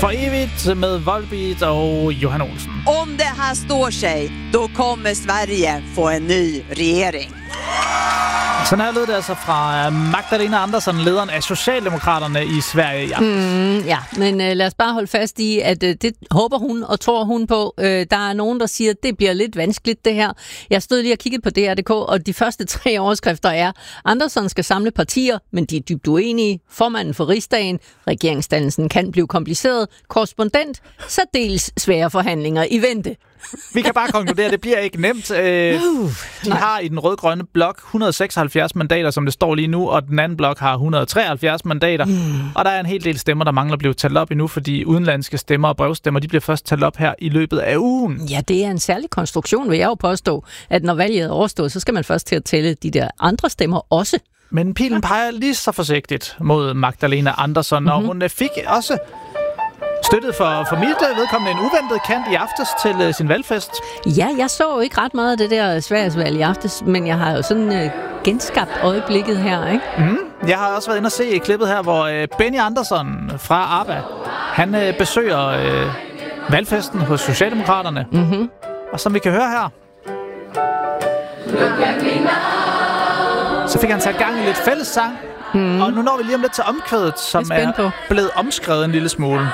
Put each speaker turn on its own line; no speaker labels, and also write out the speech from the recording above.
For evigt med Volbeat og Johan Olsen.
Om det här står sig, då kommer Sverige få en ny regering.
Sådan her lød det altså fra Magdalena Andersson, lederen af Socialdemokraterne i Sverige.
Ja, men lad os bare holde fast i, at det håber hun og tror hun på. Der er nogen, der siger, at det bliver lidt vanskeligt det her. Jeg stod lige og kiggede på DR.dk, og de første 3 overskrifter er: Andersson skal samle partier, men de er dybt uenige. Formanden for Rigsdagen. Regeringsdannelsen kan blive kompliceret. Korrespondent. Særdeles svære forhandlinger i vente.
Vi kan bare konkludere, at det bliver ikke nemt. De har i den rød-grønne blok 176 mandater, som det står lige nu, og den anden blok har 173 mandater. Og der er en hel del stemmer, der mangler at blive talt op endnu, fordi udenlandske stemmer og brevstemmer, de bliver først talt op her i løbet af ugen.
Ja, det er en særlig konstruktion, vil jeg jo påstå, at når valget er overstået, så skal man først til at tælle de der andre stemmer også.
Men pilen peger lige så forsigtigt mod Magdalena Andersson, og hun fik også støttet for mit vedkommende en uventet kant i aftes til sin valgfest.
Ja, jeg så jo ikke ret meget af det der Sverigesvalg i aftes, men jeg har jo sådan genskabt øjeblikket her, ikke?
Jeg har også været inde og se klippet her, hvor Benny Andersson fra ABBA, han besøger valgfesten hos Socialdemokraterne. Og som vi kan høre her, så fik han sat gang i lidt fællessang. Og nu når vi lige om lidt til omkvædet, som er blevet omskrevet en lille smule.